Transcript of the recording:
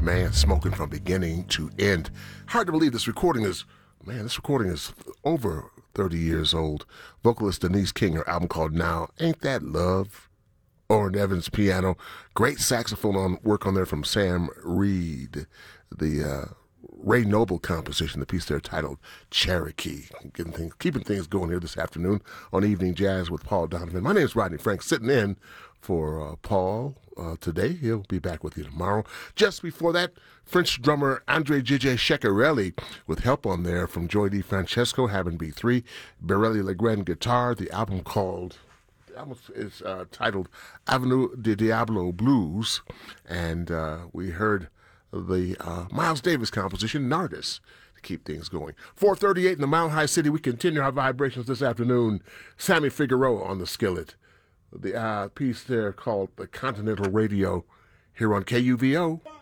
Man, smoking from beginning to end. Hard to believe this recording is over 30 years old. Vocalist Denise King, her album called Now Ain't That Love? Orrin Evans piano. Great saxophone work on there from Sam Reed. The Ray Noble composition, the piece there titled Cherokee. Keeping things going here this afternoon on Evening Jazz with Paul Donovan. My name is Rodney Frank, sitting in for Paul today. He'll be back with you tomorrow. Just before that, French drummer Andre Gigi Ceccarelli with help on there from Joy DeFrancesco, having B3, Barelli Legrand guitar. The album is titled Avenue de Diablo Blues, and we heard the Miles Davis composition, Nardis, to keep things going. 4:38 in the Mile High City. We continue our vibrations this afternoon. Sammy Figueroa on the skillet. The piece there called The Continental Radio here on KUVO.